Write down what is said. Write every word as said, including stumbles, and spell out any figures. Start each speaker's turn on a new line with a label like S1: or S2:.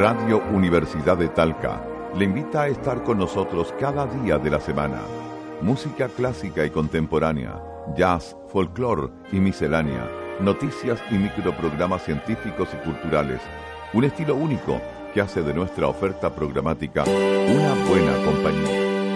S1: Radio Universidad de Talca le invita a estar con nosotros cada día de la semana. Música clásica y contemporánea, jazz, folclore y miscelánea, noticias y microprogramas científicos y culturales. Un estilo único que hace de nuestra oferta programática una buena compañía.